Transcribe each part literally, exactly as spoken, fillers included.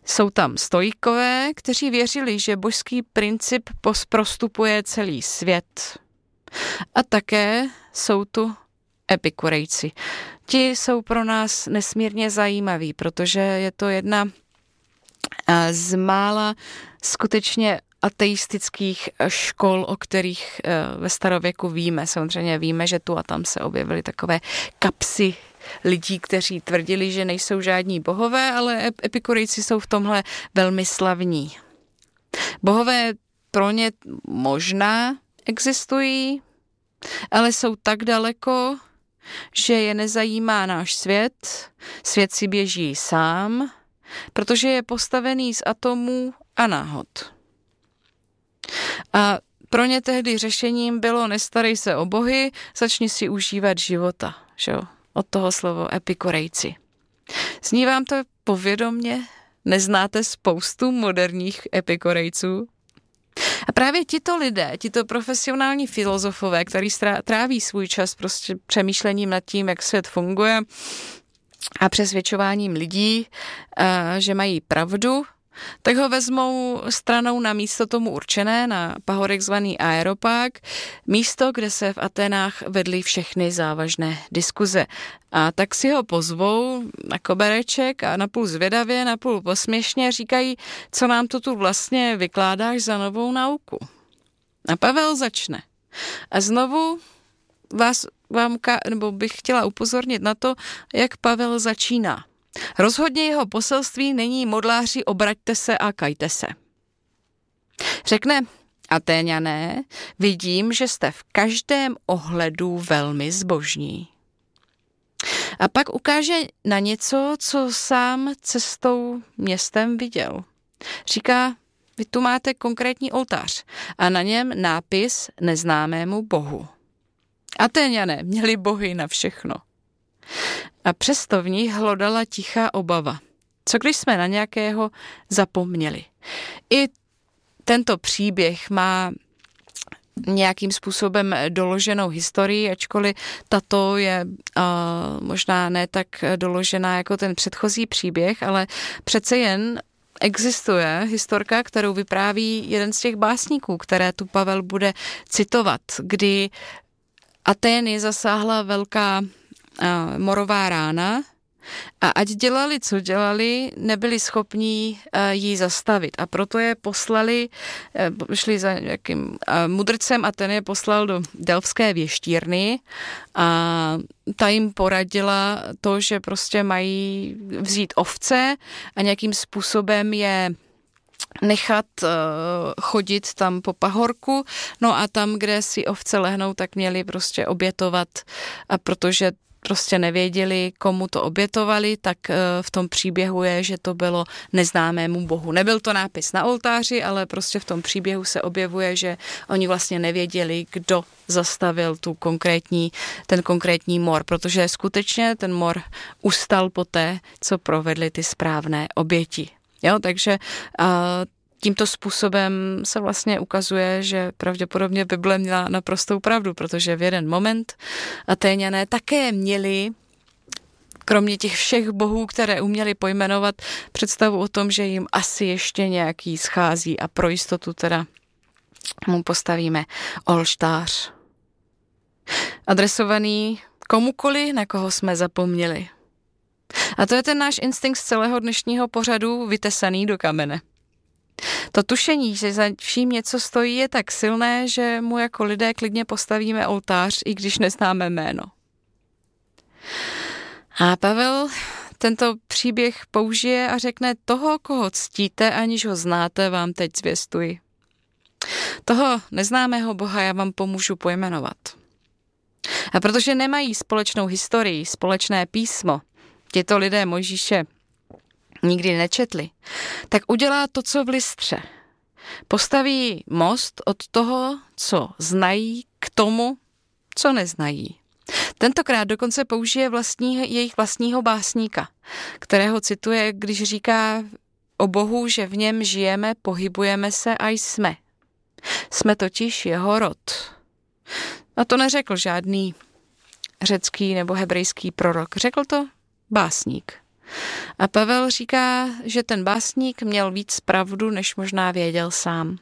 Jsou tam stoikové, kteří věřili, že božský princip prostupuje celý svět. A také jsou tu epikurejci. Ti jsou pro nás nesmírně zajímaví, protože je to jedna z mála skutečně ateistických škol, o kterých ve starověku víme. Samozřejmě víme, že tu a tam se objevily takové kapsy lidí, kteří tvrdili, že nejsou žádní bohové, ale epikurejci jsou v tomhle velmi slavní. Bohové pro ně možná existují, ale jsou tak daleko, že je nezajímá náš svět, svět si běží sám, protože je postavený z atomů a náhod. A pro ně tehdy řešením bylo nestarej se o bohy, začni si užívat života, že jo? Od toho slovo epikurejci. Zní vám to povědomně? Neznáte spoustu moderních epikurejců? A právě tito lidé, tito profesionální filozofové, kteří tráví svůj čas prostě přemýšlením nad tím, jak svět funguje a přesvědčováním lidí, že mají pravdu, tak ho vezmou stranou na místo tomu určené, na pahorek zvaný Aeropag, místo, kde se v Aténách vedly všechny závažné diskuze. A tak si ho pozvou na kobereček a napůl zvědavě, napůl posměšně říkají, co nám to tu vlastně vykládáš za novou nauku. A Pavel začne. A znovu vás, vám, nebo bych chtěla upozornit na to, jak Pavel začíná. Rozhodně jeho poselství není modláři, obraťte se a kajte se. Řekne, Atéňané, vidím, že jste v každém ohledu velmi zbožní. A pak ukáže na něco, co sám cestou městem viděl. Říká, vy tu máte konkrétní oltář a na něm nápis neznámému bohu. Atéňané měli bohy na všechno. A přesto v nich hlodala tichá obava. Co když jsme na nějakého zapomněli? I tento příběh má nějakým způsobem doloženou historii, ačkoliv tato je uh, možná ne tak doložená jako ten předchozí příběh, ale přece jen existuje historka, kterou vypráví jeden z těch básníků, které tu Pavel bude citovat, kdy Atény zasáhla velká uh, morová rána a ať dělali, co dělali, nebyli schopní uh, ji zastavit. A proto je poslali, uh, šli za nějakým uh, mudrcem a ten je poslal do Delfské věštírny a ta jim poradila to, že prostě mají vzít ovce a nějakým způsobem je nechat uh, chodit tam po pahorku, no a tam, kde si ovce lehnou, tak měli prostě obětovat, a protože prostě nevěděli, komu to obětovali, tak uh, v tom příběhu je, že to bylo neznámému bohu. Nebyl to nápis na oltáři, ale prostě v tom příběhu se objevuje, že oni vlastně nevěděli, kdo zastavil tu konkrétní, ten konkrétní mor, protože skutečně ten mor ustal poté, co provedli ty správné oběti. Jo, takže uh, tímto způsobem se vlastně ukazuje, že pravděpodobně Bible měla naprostou pravdu, protože v jeden moment Atéňané také měli, kromě těch všech bohů, které uměli pojmenovat, představu o tom, že jim asi ještě nějaký schází a pro jistotu teda mu postavíme oltář. Adresovaný komukoli, na koho jsme zapomněli. A to je ten náš instinkt z celého dnešního pořadu vytesaný do kamene. To tušení, že za vším něco stojí, je tak silné, že mu jako lidé klidně postavíme oltář, i když neznáme jméno. A Pavel tento příběh použije a řekne, toho, koho ctíte, aniž ho znáte, vám teď zvěstuji. Toho neznámého boha já vám pomůžu pojmenovat. A protože nemají společnou historii, společné písmo, těto lidé Mojžíše nikdy nečetli, tak udělá to, co v Lystře. Postaví most od toho, co znají, k tomu, co neznají. Tentokrát dokonce použije vlastní, jejich vlastního básníka, kterého cituje, když říká o Bohu, že v něm žijeme, pohybujeme se a jsme. Jsme totiž jeho rod. A to neřekl žádný řecký nebo hebrejský prorok. Řekl to básník. A Pavel říká, že ten básník měl víc pravdu, než možná věděl sám.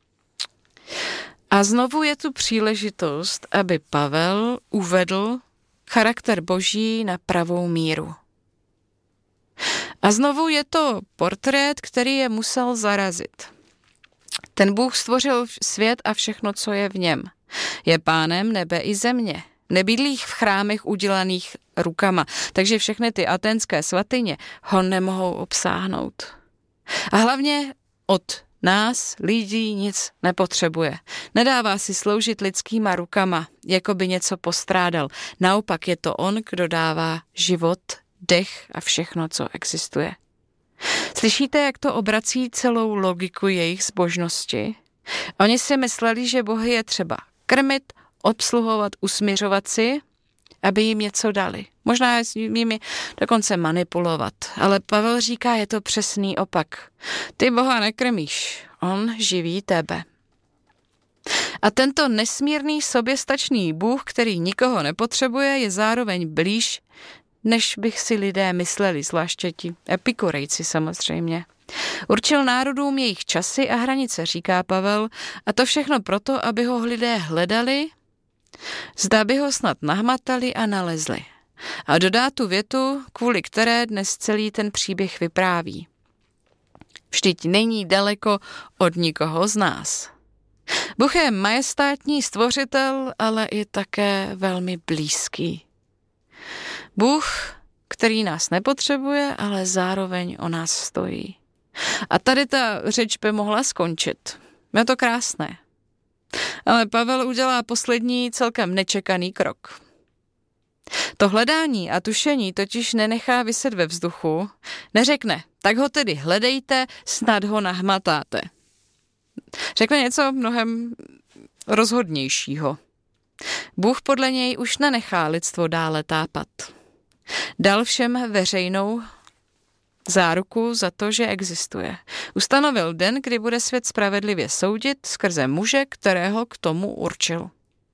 A znovu je tu příležitost, aby Pavel uvedl charakter Boží na pravou míru. A znovu je to portrét, který je musel zarazit. Ten Bůh stvořil svět a všechno, co je v něm. Je pánem nebe i země. Nebydlí v chrámech udělaných rukama, takže všechny ty aténské svatyně ho nemohou obsáhnout. A hlavně od nás, lidí, nic nepotřebuje. Nedává si sloužit lidskýma rukama, jako by něco postrádal. Naopak je to on, kdo dává život, dech a všechno, co existuje. Slyšíte, jak to obrací celou logiku jejich zbožnosti? Oni si mysleli, že bohy je třeba krmit, obsluhovat, usměřovat si, aby jim něco dali. Možná s nimi dokonce manipulovat. Ale Pavel říká, je to přesný opak. Ty Boha nekrmíš, on živí tebe. A tento nesmírný soběstačný Bůh, který nikoho nepotřebuje, je zároveň blíž, než bych si lidé mysleli, zvláště ti epikurejci samozřejmě. Určil národům jejich časy a hranice, říká Pavel, a to všechno proto, aby ho lidé hledali, zda by ho snad nahmatali a nalezli. A dodá tu větu, kvůli které dnes celý ten příběh vypráví. Vždyť není daleko od nikoho z nás. Bůh je majestátní stvořitel, ale i také velmi blízký. Bůh, který nás nepotřebuje, ale zároveň o nás stojí. A tady ta řeč by mohla skončit. Je to krásné. Ale Pavel udělá poslední celkem nečekaný krok. To hledání a tušení totiž nenechá viset ve vzduchu, neřekne, tak ho tedy hledejte, snad ho nahmatáte. Řekne něco mnohem rozhodnějšího. Bůh podle něj už nenechá lidstvo dále tápat. Dal všem veřejnou záruku za to, že existuje. Ustanovil den, kdy bude svět spravedlivě soudit skrze muže, kterého k tomu určil.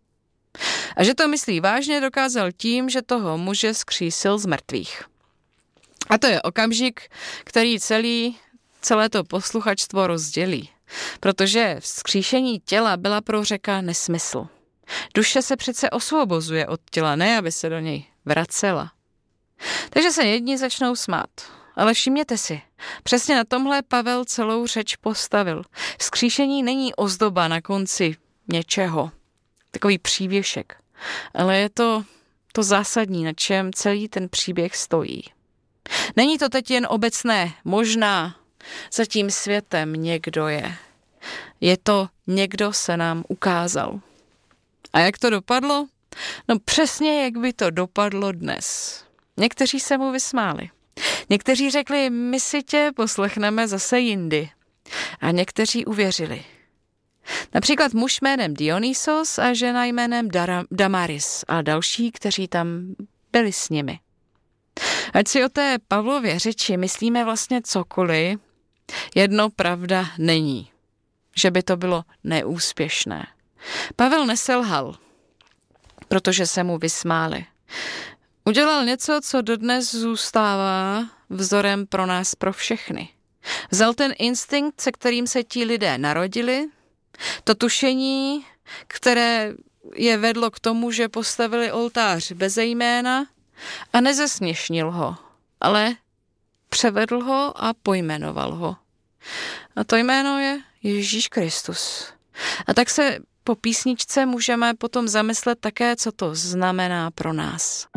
A že to myslí vážně, dokázal tím, že toho muže skřísil z mrtvých. A to je okamžik, který celý, celé to posluchačstvo rozdělí. Protože vzkříšení těla byla pro Řeka nesmysl. Duše se přece osvobozuje od těla, ne aby se do něj vracela. Takže se jedni začnou smát. Ale všimněte si, přesně na tomhle Pavel celou řeč postavil. Vzkříšení není ozdoba na konci něčeho, takový přívěšek, ale je to to zásadní, na čem celý ten příběh stojí. Není to teď jen obecné, možná za tím světem někdo je. Je to někdo se nám ukázal. A jak to dopadlo? No přesně, jak by to dopadlo dnes. Někteří se mu vysmáli. Někteří řekli, my si tě poslechneme zase jindy. A někteří uvěřili. Například muž jménem Dionysos a žena jménem Dara- Damaris a další, kteří tam byli s nimi. Ať si o té Pavlově řeči myslíme vlastně cokoliv, jedno pravda není, že by to bylo neúspěšné. Pavel neselhal, protože se mu vysmáli. Udělal něco, co dodnes zůstává vzorem pro nás, pro všechny. Vzal ten instinkt, se kterým se ti lidé narodili, to tušení, které je vedlo k tomu, že postavili oltář beze jména a nezesměšnil ho, ale převedl ho a pojmenoval ho. A to jméno je Ježíš Kristus. A tak se po písničce můžeme potom zamyslet také, co to znamená pro nás.